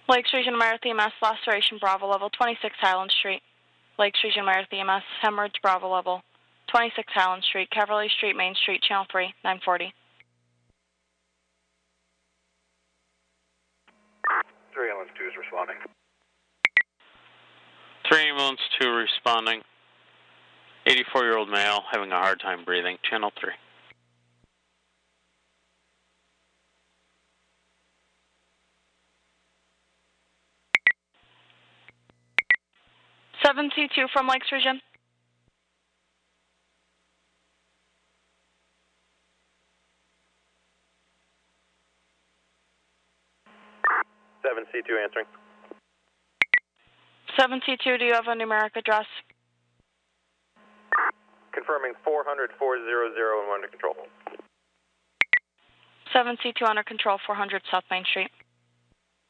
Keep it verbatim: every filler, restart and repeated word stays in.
Lakes Region America E M S, laceration Bravo level, twenty-six Highland Street. Lakes Region America E M S, hemorrhage Bravo level, twenty-six Highland Street, Cavalry Street, Main Street, Channel three, nine forty. three ambulance two is responding. three ambulance two responding. eighty-four-year-old male having a hard time breathing, Channel three. seven C two from Lakes Region. seven C two answering. seven C two, do you have a numeric address? Confirming four hundred, four hundred and under control. seven C two under control, four hundred South Main Street.